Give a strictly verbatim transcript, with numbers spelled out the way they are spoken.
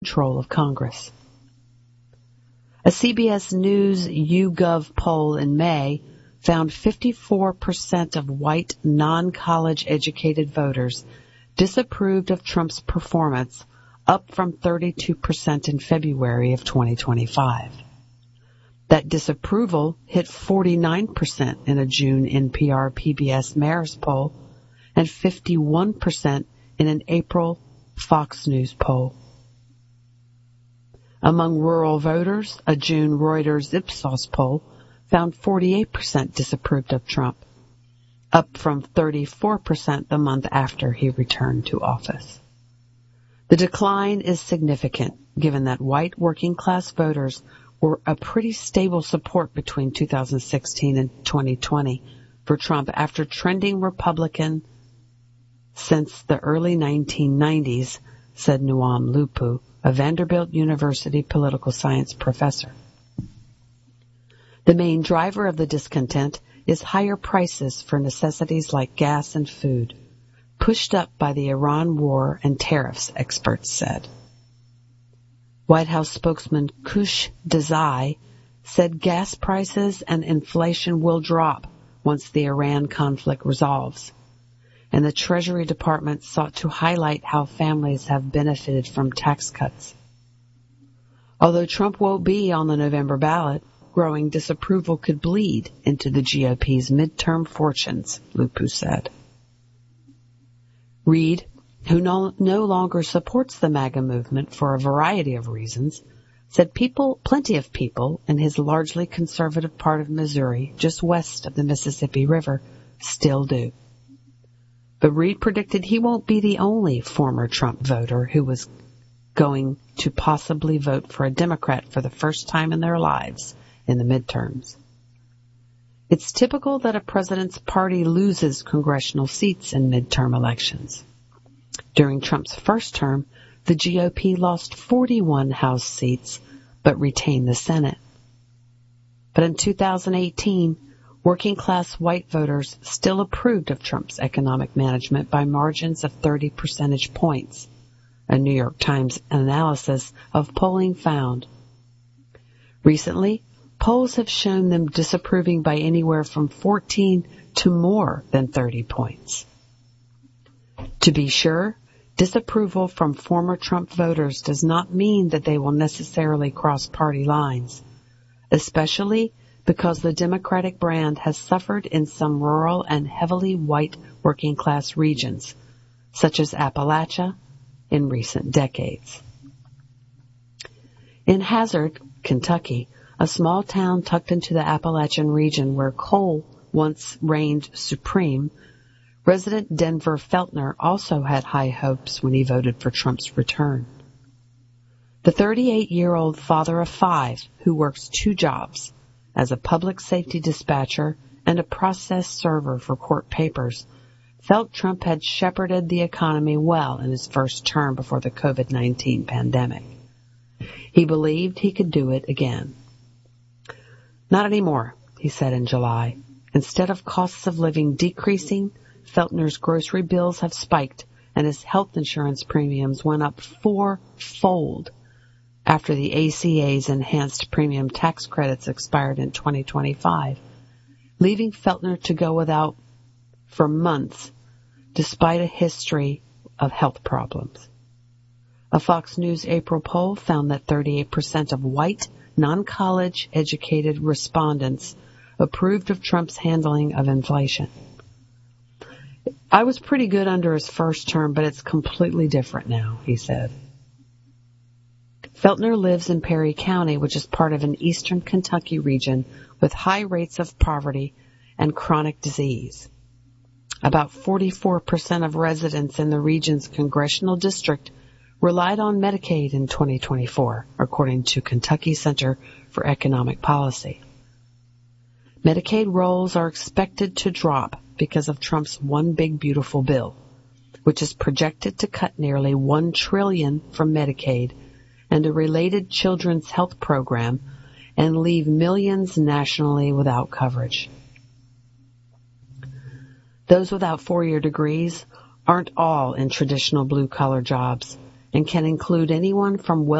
control of Congress. A C B S News YouGov poll in May found fifty-four percent of white non-college educated voters disapproved of Trump's performance, up from thirty-two percent in February of twenty twenty-five. That disapproval hit forty-nine percent in a June N P R P B S Marist poll and fifty-one percent in an April Fox News poll. Among rural voters, a June Reuters Ipsos poll found forty-eight percent disapproved of Trump, up from thirty-four percent the month after he returned to office. The decline is significant, given that white working-class voters were a pretty stable support between two thousand sixteen and twenty twenty for Trump after trending Republican since the early nineteen nineties, said Nuam Lupu, a Vanderbilt University political science professor. The main driver of the discontent is higher prices for necessities like gas and food, pushed up by the Iran war and tariffs, experts said. White House spokesman Kush Desai said gas prices and inflation will drop once the Iran conflict resolves, and the Treasury Department sought to highlight how families have benefited from tax cuts. Although Trump won't be on the November ballot, growing disapproval could bleed into the G O P's midterm fortunes, Lupu said. Reid, who no, no longer supports the MAGA movement for a variety of reasons, said people, plenty of people in his largely conservative part of Missouri, just west of the Mississippi River, still do. But Reid predicted he won't be the only former Trump voter who was going to possibly vote for a Democrat for the first time in their lives in the midterms. It's typical that a president's party loses congressional seats in midterm elections. During Trump's first term, the G O P lost forty-one House seats but retained the Senate. But in two thousand eighteen, working-class white voters still approved of Trump's economic management by margins of thirty percentage points, a New York Times analysis of polling found. Recently, polls have shown them disapproving by anywhere from fourteen to more than thirty points. To be sure, disapproval from former Trump voters does not mean that they will necessarily cross party lines, especially because the Democratic brand has suffered in some rural and heavily white working-class regions, such as Appalachia, in recent decades. In Hazard, Kentucky, a small town tucked into the Appalachian region where coal once reigned supreme, resident Denver Feltner also had high hopes when he voted for Trump's return. The thirty-eight-year-old father of five who works two jobs, as a public safety dispatcher and a process server for court papers, felt Trump had shepherded the economy well in his first term before the COVID nineteen pandemic. He believed he could do it again. Not anymore, he said in July. Instead of costs of living decreasing, Feltner's grocery bills have spiked and his health insurance premiums went up fourfold after the A C A's enhanced premium tax credits expired in twenty twenty-five, leaving Feltner to go without for months, despite a history of health problems. A Fox News April poll found that thirty-eight percent of white, non-college educated respondents approved of Trump's handling of inflation. I was pretty good under his first term, but it's completely different now, he said. Feltner lives in Perry County, which is part of an eastern Kentucky region with high rates of poverty and chronic disease. About forty-four percent of residents in the region's congressional district relied on Medicaid in twenty twenty-four, according to Kentucky Center for Economic Policy. Medicaid rolls are expected to drop because of Trump's One Big Beautiful Bill, which is projected to cut nearly one trillion dollars from Medicaid and a related children's health program and leave millions nationally without coverage. Those without four-year degrees aren't all in traditional blue-collar jobs, and can include anyone from